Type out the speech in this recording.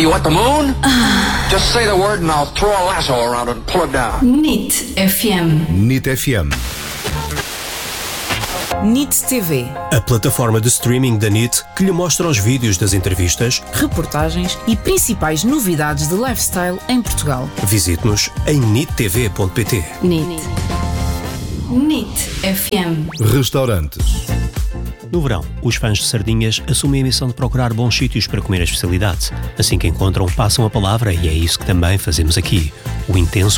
You want the moon? Just say the word and I'll throw a lasso around it and pull it down. NIT FM. NIT FM. NIT TV, a plataforma de streaming da NIT que lhe mostra os vídeos das entrevistas, reportagens e principais novidades de lifestyle em Portugal. Visite-nos em nittv.pt. NIT FM. Restaurantes. No verão, os fãs de sardinhas assumem a missão de procurar bons sítios para comer a especialidade. Assim que encontram, passam a palavra e é isso que também fazemos aqui. O intenso